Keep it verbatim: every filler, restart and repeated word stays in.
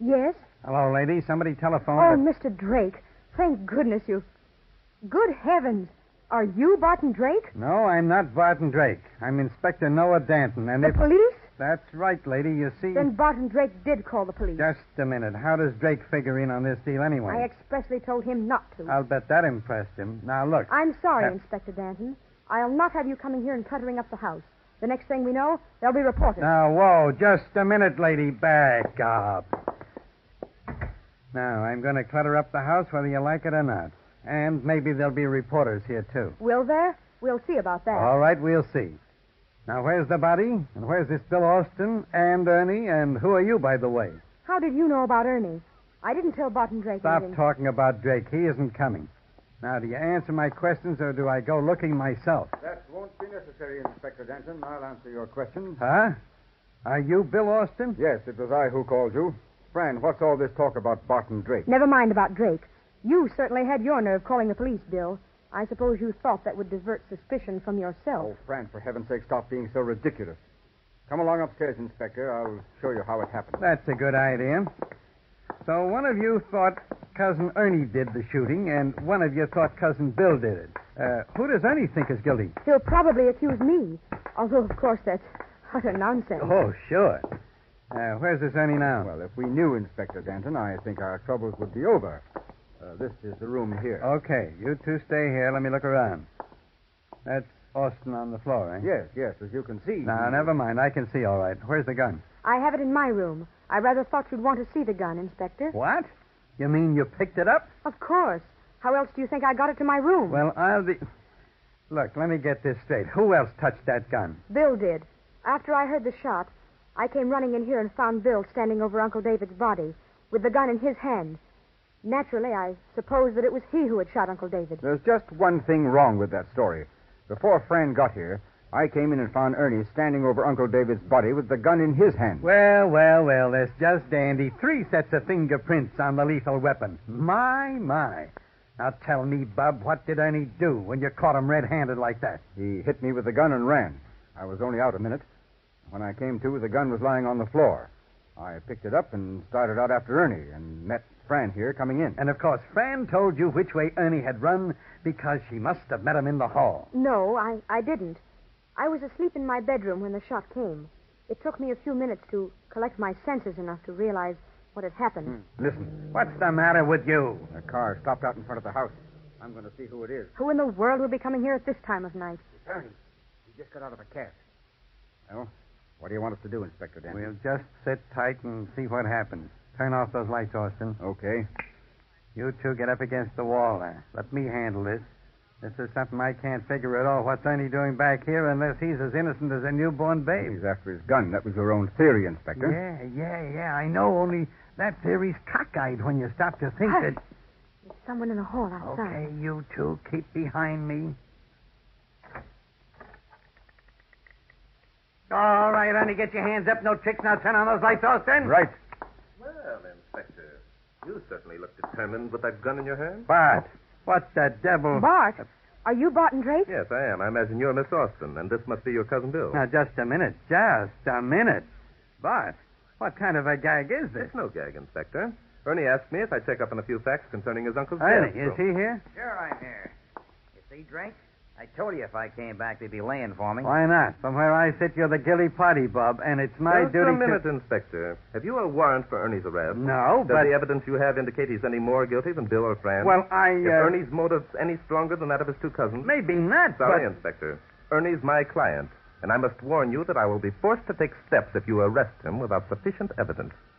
Yes? Hello, lady. Somebody telephoned. Oh, that- Mister Drake. Thank goodness you... Good heavens. Are you Barton Drake? No, I'm not Barton Drake. I'm Inspector Noah Danton, and The if... police? That's right, lady. You see... Then Barton Drake did call the police. Just a minute. How does Drake figure in on this deal anyway? I expressly told him not to. I'll bet that impressed him. Now, look. I'm sorry, Uh, Inspector Danton. I'll not have you coming here and cluttering up the house. The next thing we know, there'll be reporters. Now, whoa. Just a minute, lady. Back up. Now, I'm going to clutter up the house whether you like it or not. And maybe there'll be reporters here, too. Will there? We'll see about that. All right, we'll see. Now, where's the body? And where's this Bill Austin and Ernie? And who are you, by the way? How did you know about Ernie? I didn't tell Barton Drake Stop anything. talking about Drake. He isn't coming. Now, do you answer my questions or do I go looking myself? That won't be necessary, Inspector Danton. I'll answer your questions. Huh? Are you Bill Austin? Yes, it was I who called you. Fran, what's all this talk about Barton Drake? Never mind about Drake. You certainly had your nerve calling the police, Bill. I suppose you thought that would divert suspicion from yourself. Oh, Fran, for heaven's sake, stop being so ridiculous. Come along upstairs, Inspector. I'll show you how it happened. That's a good idea. So one of you thought Cousin Ernie did the shooting, and one of you thought Cousin Bill did it. Uh, who does Ernie think is guilty? He'll probably accuse me. Although, of course, that's utter nonsense. Oh, sure. Uh, where's this Ernie now? Well, if we knew Inspector Danton, I think our troubles would be over. Uh, this is the room here. Okay, you two stay here. Let me look around. That's Austin on the floor, eh? Yes, yes, as you can see. Now, never mind. I can see all right. Where's the gun? I have it in my room. I rather thought you'd want to see the gun, Inspector. What? You mean you picked it up? Of course. How else do you think I got it to my room? Well, I'll be... Look, let me get this straight. Who else touched that gun? Bill did. After I heard the shot, I came running in here and found Bill standing over Uncle David's body with the gun in his hand. Naturally, I supposed that it was he who had shot Uncle David. There's just one thing wrong with that story. Before Fran got here, I came in and found Ernie standing over Uncle David's body with the gun in his hand. Well, well, well, that's just dandy. Three sets of fingerprints on the lethal weapon. My, my. Now tell me, Bub, what did Ernie do when you caught him red-handed like that? He hit me with the gun and ran. I was only out a minute. When I came to, the gun was lying on the floor. I picked it up and started out after Ernie and met Fran here coming in. And, of course, Fran told you which way Ernie had run because she must have met him in the hall. No, I, I didn't. I was asleep in my bedroom when the shot came. It took me a few minutes to collect my senses enough to realize what had happened. Hmm. Listen, What's the matter with you? a car stopped out in front of the house. I'm going to see who it is. Who in the world would be coming here at this time of night? Ernie. He just got out of a cab. Well, what do you want us to do, Inspector Danton? We'll just sit tight and see what happens. Turn off those lights, Austin. Okay. You two get up against the wall there. Let me handle this. This is something I can't figure at all. What's Ernie doing back here unless he's as innocent as a newborn babe? He's after his gun. That was your own theory, Inspector. Yeah, yeah, yeah, I know, only that theory's cockeyed when you stop to think Hush. that... There's someone in the hall outside. Okay, you two, keep behind me. All right, Ernie, get your hands up. No tricks. Now turn on those lights, Austin. Right. Well, Inspector, you certainly look determined with that gun in your hand. Bart, what the devil... Bart, are you Barton Drake? Yes, I am. I imagine you're Miss Austin, and this must be your cousin Bill. Now, just a minute. Just a minute. Bart, what kind of a gag is this? It's no gag, Inspector. Ernie asked me if I'd check up on a few facts concerning his uncle's Ernie, death. is he here? Sure, I'm here. You see, Drake? I told you if I came back, they'd be laying for me. Why not? From where I sit, you're the guilty party, Bob, and it's my Just duty a minute, to... Inspector. Have you a warrant for Ernie's arrest? No, Does but... the evidence you have indicate he's any more guilty than Bill or Fran? Well, I... Is Uh... Ernie's motives any stronger than that of his two cousins? Maybe not, Sorry, but... Inspector. Ernie's my client, and I must warn you that I will be forced to take steps if you arrest him without sufficient evidence.